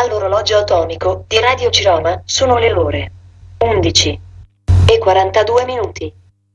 Dall'orologio atomico di Radio Ciroma sono le ore 11:42.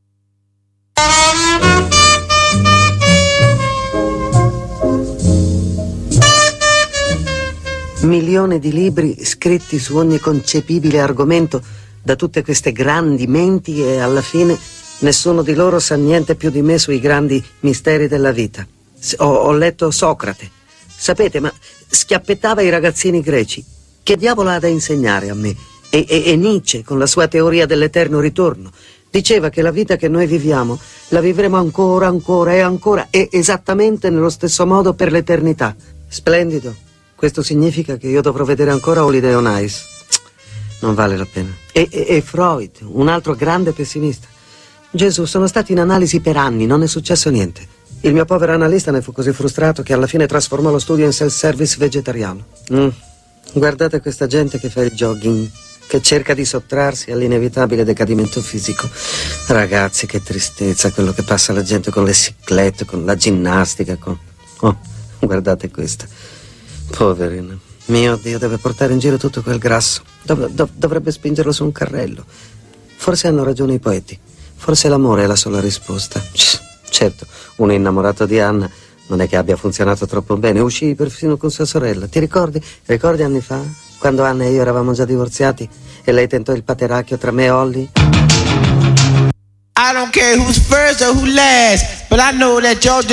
Milioni di libri scritti su ogni concepibile argomento da tutte queste grandi menti e alla fine nessuno di loro sa niente più di me sui grandi misteri della vita. Ho letto Socrate. Sapete, ma schiappettava i ragazzini greci. Che diavolo ha da insegnare a me? E Nietzsche, con la sua teoria dell'eterno ritorno, diceva che la vita che noi viviamo la vivremo ancora e esattamente nello stesso modo per l'eternità. Splendido. Questo significa che io dovrò vedere ancora Holiday on Ice. Non vale la pena. E Freud, un altro grande pessimista. Gesù, sono stati in analisi per anni, non è successo niente. Il mio povero analista ne fu così frustrato che alla fine trasformò lo studio in self-service vegetariano. Guardate questa gente che fa il jogging, che cerca di sottrarsi all'inevitabile decadimento fisico. Ragazzi, che tristezza quello che passa la gente con le ciclette, con la ginnastica, Oh, guardate questa. Poverina. Mio Dio, deve portare in giro tutto quel grasso. Dovrebbe spingerlo su un carrello. Forse hanno ragione i poeti. Forse l'amore è la sola risposta. Certo, uno innamorato di Anna non è che abbia funzionato troppo bene. Uscì perfino con sua sorella. Ti ricordi? Ricordi anni fa? Quando Anna e io eravamo già divorziati e lei tentò il pateracchio tra me e Holly? I don't care who's first or who last, but I know that y'all